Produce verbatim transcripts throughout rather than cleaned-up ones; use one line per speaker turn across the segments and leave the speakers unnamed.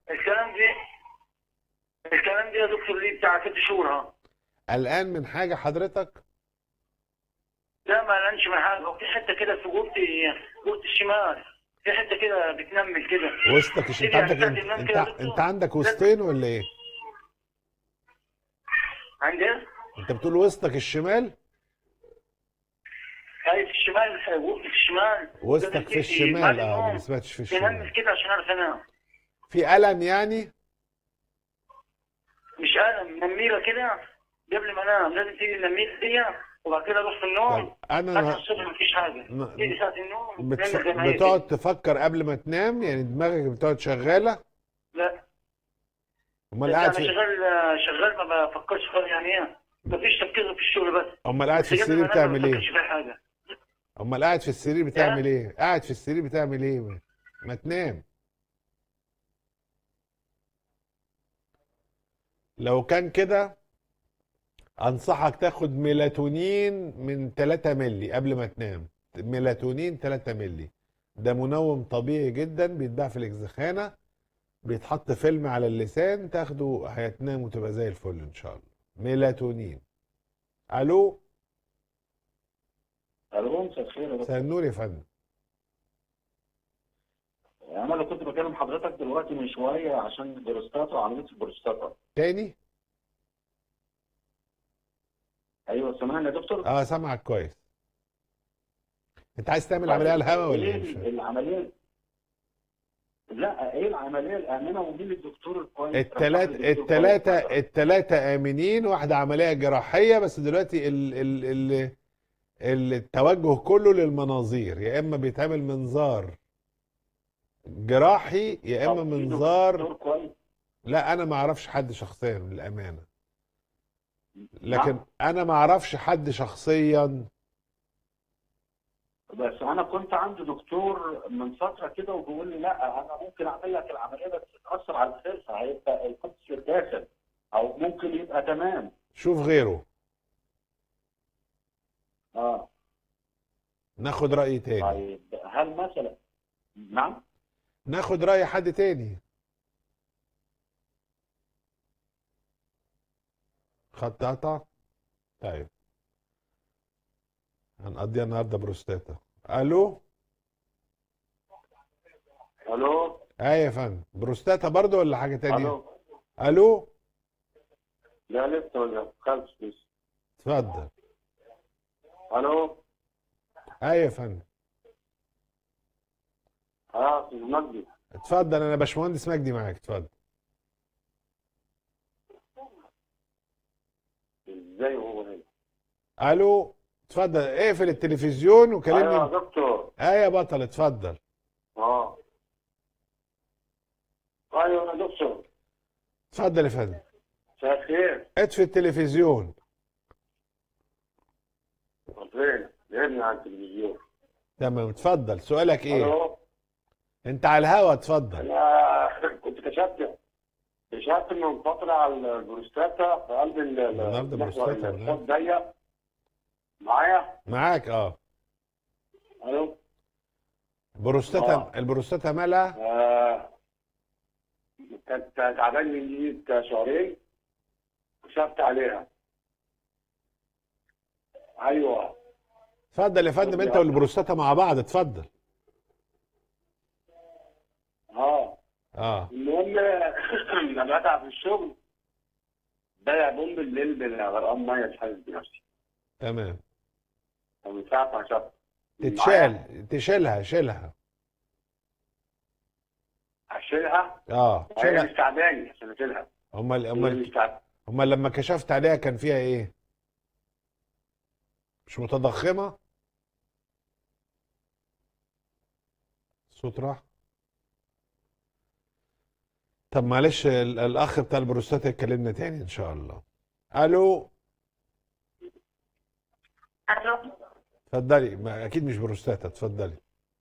الكلام ده الكلام ده يا دكتور ليه بتاع ست شهور ها.
قلقان من حاجه حضرتك؟
لا ما لانش من حاجه، وفي حته كده في جوبتي، جوبتي الشمال، في حته كده بتنمل كده.
وسطك الش- انت
تيجي
عندك
يعني ساعه
انت
النوم
انت
كده يا
انت
دكتور.
عندك
لازم.
وسطين ولا ايه؟
عندي ايه؟
انت بتقول وسطك الشمال؟
هاي في الشمال، جوبتي في الشمال، وقدام
وسطك في
الكتف
الشمال،
بعد
اه ما
النوم
سمعتش في الشمال.
تنمل كده عشان اعرف انام.
في ألم يعني؟
مش الم، نميله كده قبل ما انام، لازم تيجي النميله دي، وبعد كده اروح في
طب
النوم. اصحى
انا
الصبح مفيش حاجه،
ن-
تيجي ساعه النوم
بتف...
تنمل زي ما هي كده.
بتقعد تفكر قبل ما تنام؟ يعني دماغك بتقعد شغالة؟
لا
امال
لا
قاعد
انا
في
شغال، شغال ما بفكرش خالص يعني ايه. مفيش تفكير في الشغل بس.
امال قاعد
بس
في
قبل
السرير
ما انام ما
بتعمل
بفكرش
ايه؟
في اي حاجه.
امال قاعد في السرير بتعمل
ايه.
ايه؟ قاعد في السرير بتعمل ايه؟ ما تنام. لو كان كده انصحك تاخد ميلاتونين من ثلاثة مللي قبل ما تنام. ميلاتونين ثلاثة مللي، ده منوم طبيعي جدا بيتباع في الاجزخانة، بيتحط فيلم على اللسان تاخده هتنام وتبقى زي الفل ان شاء الله. ميلاتونين. الو.
الو، مساء الخير يا
مساء
دكتور.
النور يا فندم.
انا اللي كنت بكلم حضرتك دلوقتي من شويه عشان البروستاتا وعمليه البروستاتا.
تاني؟
ايوه سامعني يا دكتور؟
اه سامعك كويس. انت عايز تعمل عمليه على
طيب
الهوا ولا
ايه
ايه؟ مش فاهم.
العمليه؟ لا، ايه العمليه الامنه ومين الدكتور الكويس؟ رشح
التلات
لي دكتور كويس
التلاتة
مثلا.
التلاتة آمنين، واحدة عملية جراحية بس دلوقتي ال ال ال ال- التوجه كله للمناظير، يا إما بيتعمل منظار جراحي يا إما
طب في
منظار.
دكتور كويس؟
لا أنا ما أعرفش حد شخصيا للأمانة، لكن
نعم.
أنا ما أعرفش حد شخصيا.
بس انا كنت عند دكتور من فتره كده وبيقول لي لا انا ممكن اعمل لك العمليه بس تاثر على الخلفه، هيبقى القدس في الداخل، او ممكن يبقى تمام.
شوف غيره.
اه.
ناخد رأي تاني.
طيب هل مثلا؟ نعم.
ناخد رأي حد تاني. خط قطع. طيب هنقضيها النهارده بروستاتا. الو.
الو.
ايه يا فندم، بروستاتا برضو ولا حاجة
الو.
تانية؟ الو.
لا لسه ولا خلص لسه.
اتفضل.
الو.
ايه يا فندم.
اه استاذ مجدي.
اتفضل، انا باشمهندس مجدي معاك، اتفضل.
ازاي هو هنا؟
الو. اتفضل اقفل التلفزيون
ايوه
وكلمني.
يا دكتور.
ايه يا بطل، اتفضل.
اه. ايوه يا دكتور.
اتفضل يا فندم.
مساء الخير.
اطفي التلفزيون.
فين؟ لقيتني على التلفزيون.
تمام، اتفضل سؤالك ايه؟
الو.
انت على الهوا، اتفضل.
انا كنت كشفت كشفت من فتره على البروستاتا في قلب ال- ال-
النهارده
المحور
بروستاتا وانا
الحوض
عارف.
ضيق معايا.
معاك اه.
الو.
بروستاتا،
اه.
البروستاتا مالها؟
آه، كانت تعبان من يجي شهرين، كشفت عليها. ايوه.
اتفضل يا فندم،
ودي
انت
اكتر.
والبروستاتا مع بعض، اتفضل.
اه.
اه.
المهم لما بتعب في الشغل بقى بقوم بالليل بالغرقان ميه مش حاسس بنفسي.
تمام.
ومن ساعه ما شفت معايا
تتشال، تشيلها، شيلها.
اشيلها.
اه
هي
شيلها.
مش تعباني عشان اشيلها.
امال
هي مش
امال
تعباني.
امال لما كشفت عليها كان فيها ايه؟ مش متضخمه؟ الصوت راح. طب معلش ال- الاخ بتاع البروستاتا يكلمنا تاني ان شاء الله. الو.
الو.
اتفضلي، ما اكيد مش بروستاتا، اتفضلي.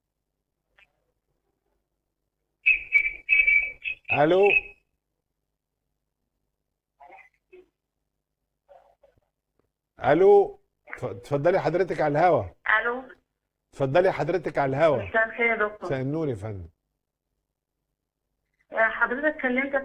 الو. الو. اتف- اتفضلي حضرتك على الهوا.
الو.
اتفضلي حضرتك على الهوا.
مساء الخير يا دكتور.
مساء النور يا فندم.
آه، حضرتك كلمتك